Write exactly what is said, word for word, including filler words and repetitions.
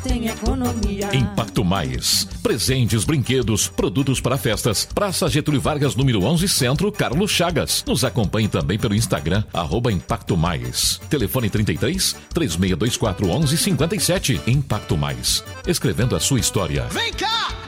tem economia. Impacto Mais. Presentes, brinquedos, produtos para festas. Praça Getúlio Vargas, número onze, Centro, Carlos Chagas. Nos acompanhe também pelo Instagram, arroba Impacto Mais. Telefone trinta e três, três seis dois quatro, onze cinquenta e sete. Impacto Mais. Escrevendo a sua história. Vem cá!